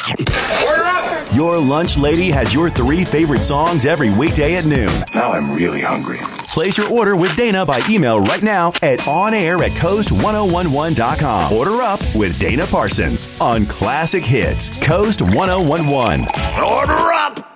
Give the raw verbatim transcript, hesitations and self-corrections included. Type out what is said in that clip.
Order up! Your lunch lady has your three favorite songs every weekday at noon. Now I'm really hungry. Place your order with Dana by email right now at onair at coast ten eleven dot com. Order up with Dana Parsons on Classic Hits, Coast ten eleven. Order up!